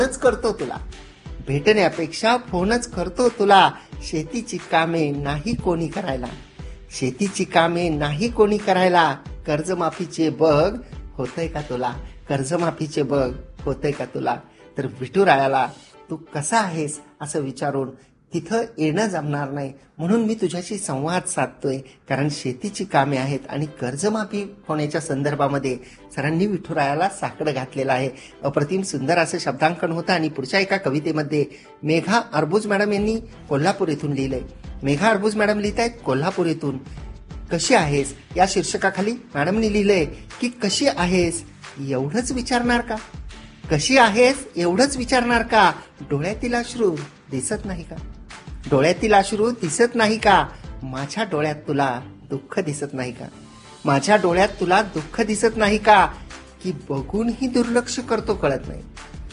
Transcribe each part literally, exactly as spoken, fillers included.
फोनच करतो तुला, भेटण्यापेक्षा फोनच करतो तुला. शेतीची कामे नाही कोणी करायला, शेतीची कामे नाही कोणी करायला. कर्जमाफीचे बघ होतंय का तुला, कर्जमाफीचे बघ होतंय का तुला. तर विठुरायाला तू कसा आहेस असं विचारून तिथं येणं जमणार नाही, म्हणून मी तुझ्याशी संवाद साधतोय. कारण शेतीची कामे आहेत आणि कर्जमाफी होण्याच्या संदर्भामध्ये सरांनी विठुरायाला साकडं घातलेलं आहे. अप्रतिम सुंदर असं शब्दांकन होतं. आणि पुढच्या एका कवितेमध्ये मेघा अर्बुज मॅडम यांनी कोल्हापूर येथून लिहिलंय. मेघा अर्बुज मॅडम लिहित आहेत कोल्हापूर येथून. कशी आहेस या शीर्षकाखाली मॅडमनी लिहिलंय की कशी आहेस एवढंच विचारणार का, कशी आहेस एवढंच विचारणार का. डोळ्यातील अश्रू दिसत नाही का, डोळ्यातील अश्रू दिसत नाही का. माझ्या डोळ्यात तुला दुःख दिसत नाही का, माझ्या डोळ्यात तुला दुःख दिसत नाही का. की बघूनही दुर्लक्ष करतो कळत नाही,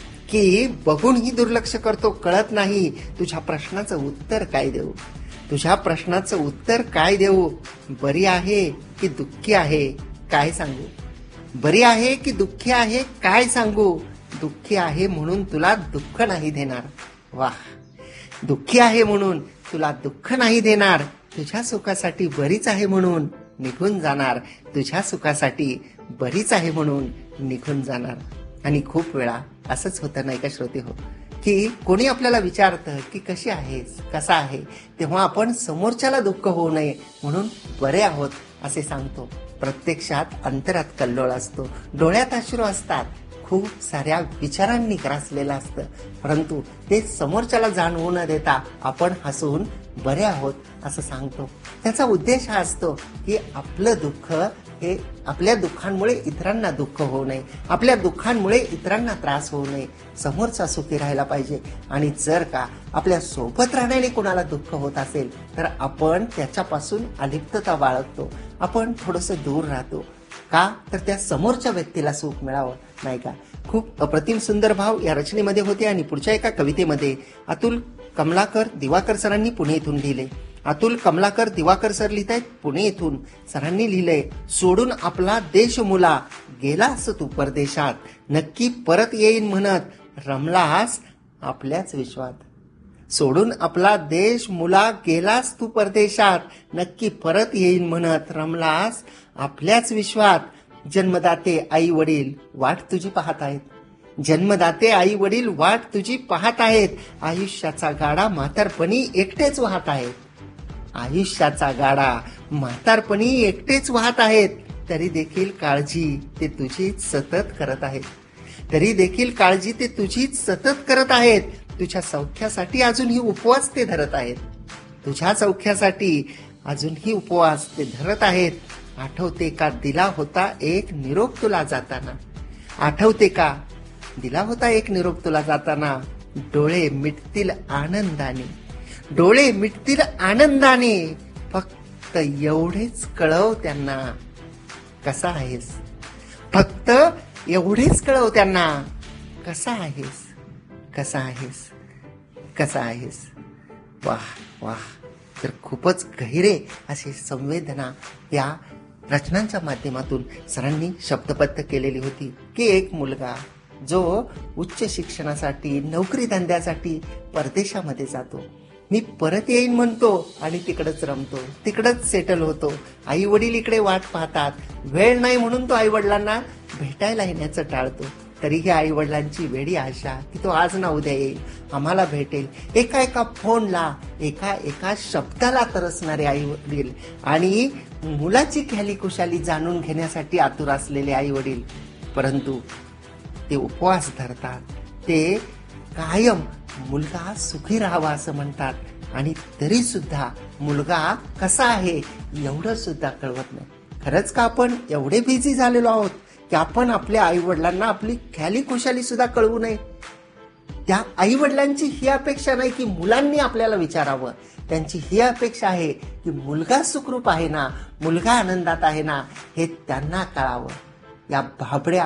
की बघूनही दुर्लक्ष करतो कळत नाही. तुझ्या प्रश्नाचं उत्तर काय देऊ, तुझ्या प्रश्नाचं उत्तर काय देऊ. बरी आहे की दुःखी आहे काय सांगू, बरी आहे की दुःखी आहे काय सांगू. दुःखी आहे म्हणून तुला दुःख नाही देणार. वाह, दुःखी आहे म्हणून तुला दुःख नाही देणार. तुझ्या सुखासाठी बरीच आहे म्हणून निघून जाणार, तुझ्या सुखासाठी बरीच आहे म्हणून निघून जाणार. आणि खूप वेळा असंच होतं नाही का श्रोते हो, की कोणी आपल्याला विचारतं की कशी आहेस कसा आहे, तेव्हा आपण समोरच्याला दुःख होऊ नये म्हणून बरे आहोत असे सांगतो. प्रत्यक्षात अंतरात कल्लोळ असतो, डोळ्यात अश्रू असतात, खूप साऱ्या विचारांनी ग्रासलेलं असतं. परंतु ते समोरच्याला जाणवू न देता आपण हसून बरे आहोत असं सांगतो. त्याचा उद्देश हा असतो की आपलं दुःख हे आपल्या दुःखांमुळे इतरांना दुःख होऊ नये, आपल्या दुःखांमुळे इतरांना त्रास होऊ नये. समोरचा सुखी राहायला पाहिजे. आणि जर का आपल्या सोबत राहण्याने कोणाला दुःख होत असेल तर आपण त्याच्यापासून अलिप्तता बाळगतो, आपण थोडंसं दूर राहतो. का तर त्या समोरच्या व्यक्तीला सुख मिळावं, नाही का. खूप अप्रतिम सुंदर भाव या रचनेमध्ये होते. आणि पुढच्या एका कवितेमध्ये अतुल कमलाकर दिवाकर सरांनी पुणे येथून लिहिले. अतुल कमलाकर दिवाकर सर लिहित आहेत पुणे येथून. सरांनी लिहिलंय, सोडून आपला देश मुला गेलास तू परदेशात, नक्की परत येईन म्हणत रमलास आपल्याच विश्वात. सोडून आपला देश मुला गेलास तू परदेशात, नक्की परत येईन म्हणत रमलास आपल्याच विश्वात. जन्मदाते आई वडील वाट तुझी पाहत आहेत, जन्मदाते आई वडील वाट तुझी पाहत आहेत. आयुष्याचा गाडा म्हातारपणी एकटेच वाहत आहेत, आयुष्याचा गाडा म्हातारपणी एकटेच वाहत आहेत. तरी देखील काळजी ते तुझीच सतत करत आहेत, तरी देखील काळजी ते तुझीच सतत करत आहेत. तुझ्या सौख्यासाठी अजूनही उपवास ते धरत आहेत, तुझ्या सौख्यासाठी अजूनही उपवास ते धरत आहेत. आठवते का दिला होता एक निरोप तुला जाताना, आठवते का दिला होता एक निरोप तुला जाताना. डोळे मिटतील आनंदाने, डोळे मिटतील आनंदाने, फक्त एवढेच कळव त्यांना कसा आहेस, फक्त एवढेच कळव त्यांना कसा आहेस, कसा आहेस, कसा आहेस. वाह वाह. तर खूपच गहिरे अशी संवेदना या रचनांच्या माध्यमातून सरांनी शब्दबद्ध केलेली होती. की एक मुलगा जो उच्च शिक्षणासाठी नोकरी धंद्यासाठी परदेशामध्ये जातो, मी परत येईन म्हणतो आणि तिकडच रमतो, तिकडच सेटल होतो. आई वडील इकडे वाट पाहतात, वेळ नाही म्हणून तो आई वडिलांना भेटायला येण्याचं टाळतो. तरीही आई वडिलांची वेडी आशा की तो आज ना उद्या येईल, आम्हाला भेटेल. एका एका फोनला, एका एका शब्दाला तरसणारे आई वडील आणि मुलाची ख्याली खुशाली जाणून घेण्यासाठी आतुर असलेले आई वडील. परंतु ते उपवास धरतात, ते कायम मुलगा सुखी राहावा असं म्हणतात. आणि तरी सुद्धा मुलगा कसा आहे एवढं सुद्धा कळवत नाही. खरंच का आपण एवढे बिझी झालेलो आहोत की आपण आपल्या आई वडिलांना आपली ख्याली खुशाली सुद्धा कळवू नये. त्या आई वडिलांची ही अपेक्षा नाही की मुलांनी आपल्याला विचारावं, त्यांची ही अपेक्षा आहे की मुलगा सुखरूप आहे ना, मुलगा आनंदात आहे ना, हे त्यांना कळावं. या भाबड्या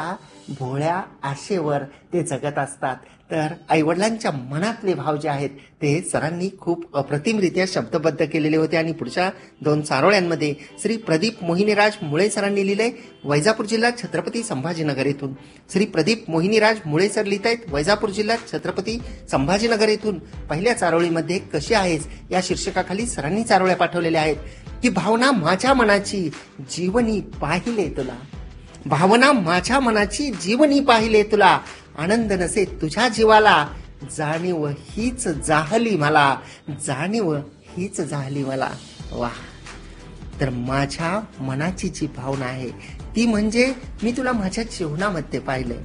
भोळ्या आशेवर ते जगत असतात. तर आईवडिलांच्या मनातले भाव जे आहेत ते सरांनी खूप अप्रतिमरित्या शब्दबद्ध केलेले होते. आणि पुढच्या दोन चारोळ्यांमध्ये श्री प्रदीप मोहिनीराज मुळे सरांनी लिहिलंय वैजापूर जिल्हा छत्रपती संभाजीनगर येथून. श्री प्रदीप मोहिनीराज मुळे सर लिहित आहेत वैजापूर जिल्हा छत्रपती संभाजीनगर येथून. पहिल्या चारोळीमध्ये कशी आहेस या शीर्षकाखाली सरांनी चारोळ्या पाठवलेल्या आहेत की भावना माझ्या मनाची जीवनी पाहिले तुला. भावना माझ्या मनाची जीवनी पाहिले तुला. आनंद नसे तुझ्या जीवाला. जाणीव हीच जाहली मला. जाणीव हीच जाहली मला. वाह. तर माझ्या मनाची जी भावना आहे ती म्हणजे मी तुला माझ्या जीवनामध्ये पाहिलंय.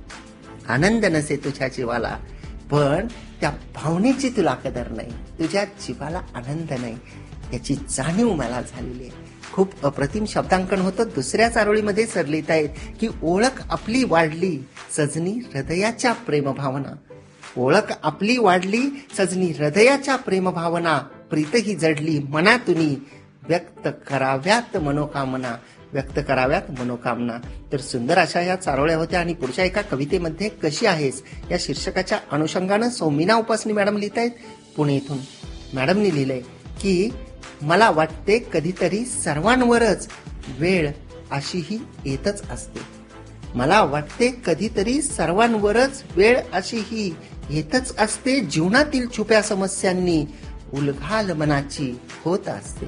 आनंद नसे तुझ्या जीवाला, पण त्या भावनेची तुला कदर नाही. तुझ्या जीवाला आनंद नाही याची जाणीव मला झालेली आहे. खूप अप्रतिम शब्दांकन होतं. दुसऱ्या चारोळीमध्ये सर लिहित आहेत की ओळख आपली वाढली सजनी हृदयाच्या प्रेमभावना. ओळख आपली वाढली सजनी हृदयाच्या प्रेमभावना. प्रीतही जडली मनातुनी व्यक्त कराव्यात मनोकामना. व्यक्त कराव्यात मनोकामना. तर सुंदर अशा या चारोळ्या होत्या. आणि पुढच्या एका कवितेमध्ये कशी आहेस या शीर्षकाच्या अनुषंगानं सौमिना उपासनी मॅडम लिहित आहेत पुणे इथून. मॅडमनी लिहिलंय की मला वाटते कधीतरी सर्वांवरच वेळ अशीही येतच असते. मला वाटते कधीतरी सर्वांवरच वेळ अशीही येतच असते. जीवनातील छुप्या समस्यांनी उलघाल मनाची होत असते.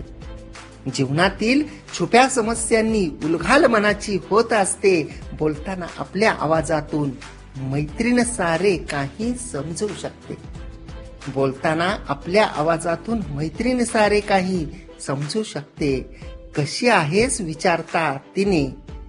जीवनातील छुप्या समस्यांनी उलघाल मनाची होत असते. बोलताना आपल्या आवाजातून मैत्रीण सारे काही समजू शकते. बोलताना आपल्या आवाजातून मैत्रीण सारे काही समजू शकते. कशी आहेस विचारता तिने.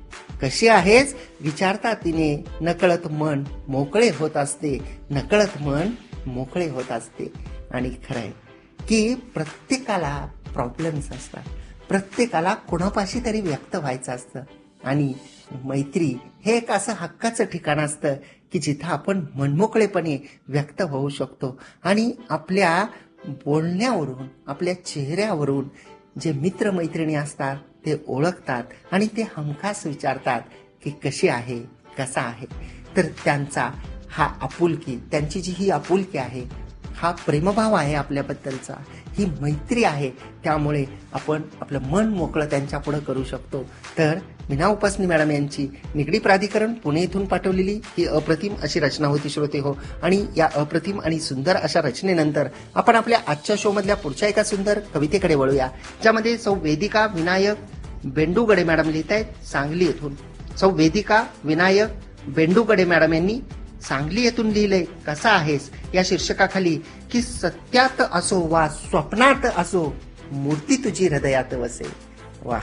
कशी आहेस विचारता तिने. नकळत मन मोकळे होत असते. नकळत मन मोकळे होत असते. आणि खरंय की प्रत्येकाला प्रॉब्लेम्स असतात. प्रत्येकाला कोणापाशी तरी व्यक्त व्हायचं असतं. आणि मैत्री हे एक असं हक्काचं ठिकाण असतं की जिथं आपण मनमोकळेपणे व्यक्त होऊ शकतो. आणि आपल्या बोलण्यावरून आपल्या चेहऱ्यावरून जे मित्रमैत्रिणी असतात ते ओळखतात आणि ते हमखास विचारतात की कशी आहे कसा आहे. तर त्यांचा हा आपुलकी त्यांची जी ही आपुलकी आहे हा प्रेमभाव आहे आपल्याबद्दलचा, ही मैत्री आहे. त्यामुळे आपण आपलं मन मोकळं त्यांच्या पुढे करू शकतो. तर मीना उपासनी मॅडम यांची निगडी प्राधिकरण पुणे इथून पाठवलेली ही अप्रतिम अशी रचना होती श्रोते हो. आणि या अप्रतिम आणि सुंदर अशा रचनेनंतर आपण आपल्या आजच्या शो मधल्या पुढच्या एका सुंदर कवितेकडे वळूया, ज्यामध्ये सौ वेदिका विनायक बेंडूगडे मॅडम लिहित आहेत सांगली येथून. सौ वेदिका विनायक बेंडूगडे मॅडम यांनी सांगली येथून लिहिलंय कसा आहेस या शीर्षकाखाली की सत्यात असो वा स्वप्नात असो मूर्ती तुझी हृदयात वसे. वाह.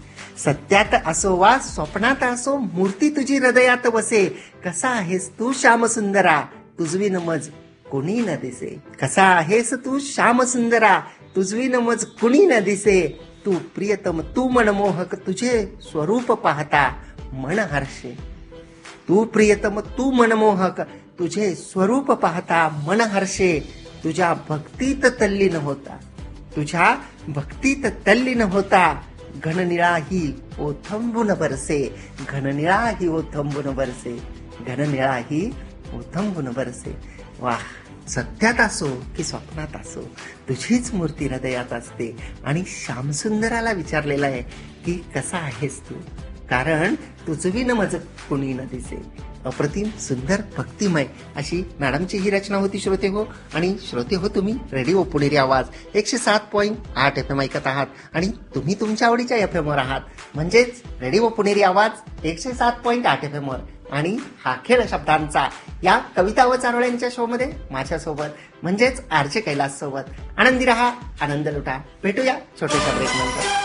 सत्यात असो वा स्वप्नात असो मूर्ती तुझी हृदयात वसे. कसा आहेस तू श्यामसुंदरा तुझवी नमज कुणी न दिसे. कसा आहेस तू श्यामसुंदरा तुझवी नमज कुणी न दिसे. तू प्रियतम तू मनमोहक तुझे स्वरूप पाहता मन हर्षे. तू प्रियतम तू मनमोहक तुझे स्वरूप पाहता मन हर्षे. तुझ्या भक्तीत तल्लीन होता. तुझ्या भक्तीत तल्लीन होता. घननिळा ही ओथंबून बरसे. घननिळा ही ओथंबून बरसे. घननिळा ही ओथंबून बरसे. वाह. सत्यात असो की स्वप्नात असो तुझीच मूर्ती हृदयात असते. आणि श्यामसुंदराला विचारलेलं आहे की कसा आहेस तू, कारण तुझवी न मज कुणी न दिसे. अप्रतिम सुंदर भक्तिमय अशी मॅडमची ही रचना होती श्रोते हो. आणि श्रोते हो तुम्ही रेडिओ पुणेरी आवाज एकशे सात पॉईंट आठ एफ एम ऐकत आहात आणि तुम्ही तुमच्या आवडीच्या एफ एम वर आहात, म्हणजेच रेडिओ पुणेरी आवाज एकशे सात पॉईंट आठ एफ एम वर. आणि हा खेळ शब्दांचा या कविता व चारोळ्यांच्या शो मध्ये माझ्यासोबत म्हणजेच आरचे कैलास सोबत आनंदी रहा, आनंद लुटा. भेटूया छोट्याशा ब्रेक नंतर.